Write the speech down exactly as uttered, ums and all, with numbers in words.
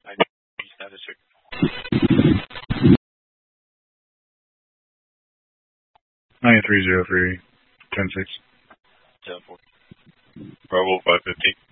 I need status check. nine three zero three, ten six. ten four. Bravo five fifty.